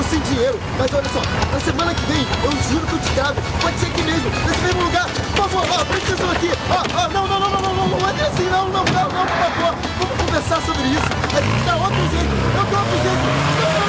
sem dinheiro. Mas olha só, na semana que vem, eu juro que eu te trago. Pode ser aqui mesmo, nesse mesmo lugar. Por favor, presta atenção aqui. Não entre assim, não, por favor. Vamos conversar sobre isso. A gente dá outro jeito, eu dou outro jeito.